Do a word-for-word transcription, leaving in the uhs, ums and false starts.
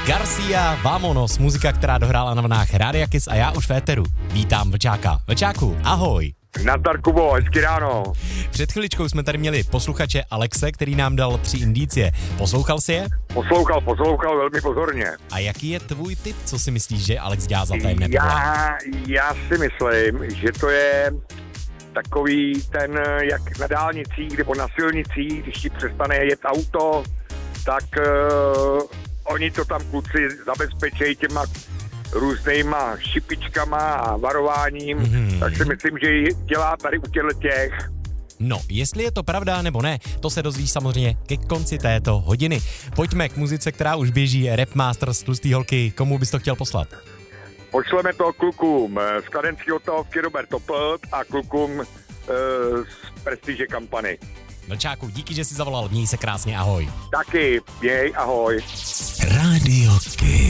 Garcia, Vámonos, muzika, která dohrála na vlnách Rádia Kiss a já už v éteru. Vítám Vlčáka. Vlčáku, ahoj. Nazdar, Kubo, hezky ráno. Před chviličkou jsme tady měli posluchače Alexe, který nám dal tři indicie. Poslouchal jsi je? Poslouchal, poslouchal velmi pozorně. A jaký je tvůj tip, co si myslíš, že Alex dělá za tajemné povolání? Já, já si myslím, že to je takový ten, jak na dálnicích nebo na silnicích, když ti přestane jet auto, tak uh, oni to tam kluci zabezpečejí těma různýma šipičkama a varováním, hmm. tak si myslím, že dělá tady u těchto těch. No, jestli je to pravda nebo ne, to se dozvíš samozřejmě ke konci této hodiny. Pojďme k muzice, která už běží, Rap Master z Tlustý holky. Komu bys to chtěl poslat? Pošleme to klukům z Kladenské hotovky Robert Toplt a klukům e, z Prestige kampany. Vlčáku, díky, že jsi zavolal, měj se krásně, ahoj. Taky, měj, ahoj. Rádio Kiss.